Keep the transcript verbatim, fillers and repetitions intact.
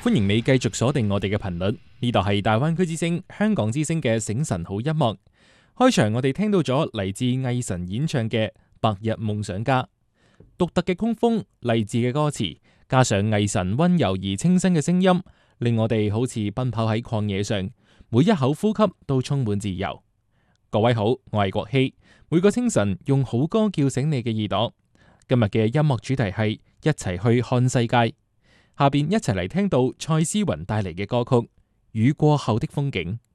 歡迎你繼續鎖定我哋嘅頻率，呢度係大灣區之聲、香港之聲嘅醒神好音樂。開場我哋聽到咗嚟自魏晨演唱嘅《白日夢想家》，獨特嘅曲風、勵志嘅歌詞，加上魏晨溫柔而清新嘅聲音，令我哋好似奔跑喺曠野上，每一口呼吸都充滿自由。各位好，我係國希，每個清晨用好歌叫醒你嘅耳朵。今日嘅音樂主題係一齊去看世界。下邊一齊嚟聽到蔡思芸帶嚟嘅歌曲《雨過後的風景》。